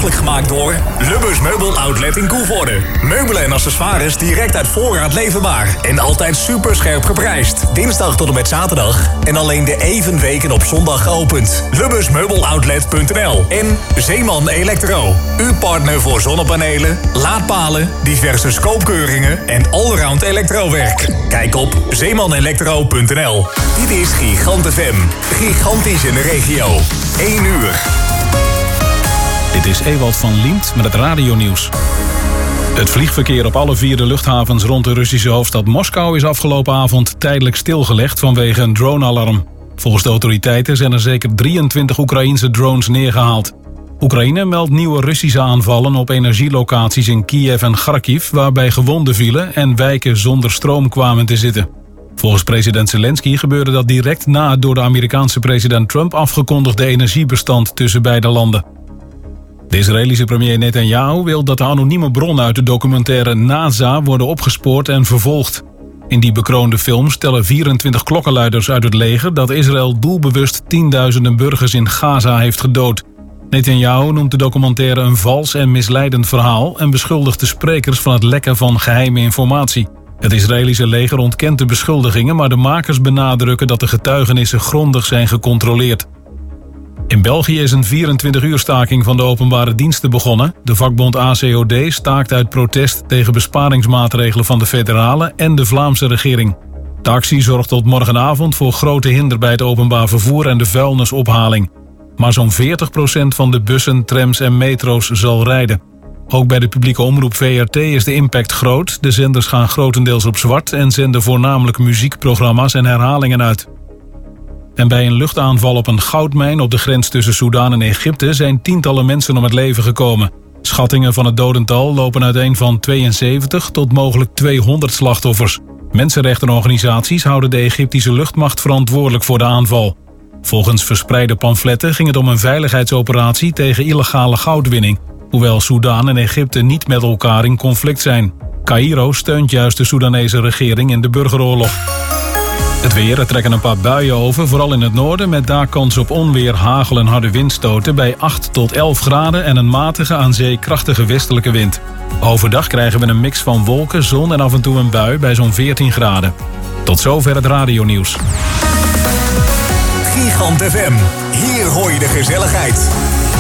mogelijk gemaakt door Lubbers Meubel Outlet in Koevoorde. Meubelen en accessoires direct uit voorraad leverbaar. En altijd super scherp geprijsd. Dinsdag tot en met zaterdag. En alleen de evenweken op zondag geopend. Lubbersmeubeloutlet.nl en Zeeman Electro. Uw partner voor zonnepanelen, laadpalen, diverse scoopkeuringen en allround elektrowerk. Kijk op zeemanelectro.nl. Dit is Gigant FM. Gigantisch in de regio. 1 uur. Dit is Ewald van Liemt met het radionieuws. Het vliegverkeer op alle 4 luchthavens rond de Russische hoofdstad Moskou is afgelopen avond tijdelijk stilgelegd vanwege een dronealarm. Volgens de autoriteiten zijn er zeker 23 Oekraïense drones neergehaald. Oekraïne meldt nieuwe Russische aanvallen op energielocaties in Kiev en Kharkiv, waarbij gewonden vielen en wijken zonder stroom kwamen te zitten. Volgens president Zelensky gebeurde dat direct na het door de Amerikaanse president Trump afgekondigde energiebestand tussen beide landen. De Israëlische premier Netanyahu wil dat de anonieme bronnen uit de documentaire NASA worden opgespoord en vervolgd. In die bekroonde film stellen 24 klokkenluiders uit het leger dat Israël doelbewust tienduizenden burgers in Gaza heeft gedood. Netanyahu noemt de documentaire een vals en misleidend verhaal en beschuldigt de sprekers van het lekken van geheime informatie. Het Israëlische leger ontkent de beschuldigingen, maar de makers benadrukken dat de getuigenissen grondig zijn gecontroleerd. In België is een 24-uur staking van de openbare diensten begonnen. De vakbond ACOD staakt uit protest tegen besparingsmaatregelen van de federale en de Vlaamse regering. De actie zorgt tot morgenavond voor grote hinder bij het openbaar vervoer en de vuilnisophaling. Maar zo'n 40% van de bussen, trams en metro's zal rijden. Ook bij de publieke omroep VRT is de impact groot. De zenders gaan grotendeels op zwart en zenden voornamelijk muziekprogramma's en herhalingen uit. En bij een luchtaanval op een goudmijn op de grens tussen Soedan en Egypte zijn tientallen mensen om het leven gekomen. Schattingen van het dodental lopen uiteen van 72 tot mogelijk 200 slachtoffers. Mensenrechtenorganisaties houden de Egyptische luchtmacht verantwoordelijk voor de aanval. Volgens verspreide pamfletten ging het om een veiligheidsoperatie tegen illegale goudwinning, hoewel Soedan en Egypte niet met elkaar in conflict zijn. Caïro steunt juist de Soedanese regering in de burgeroorlog. Het weer, er trekken een paar buien over, vooral in het noorden, met daar kans op onweer, hagel en harde windstoten bij 8 tot 11 graden en een matige aan zee krachtige westelijke wind. Overdag krijgen we een mix van wolken, zon en af en toe een bui bij zo'n 14 graden. Tot zover het radionieuws. Gigant FM. Hier hoor je de gezelligheid.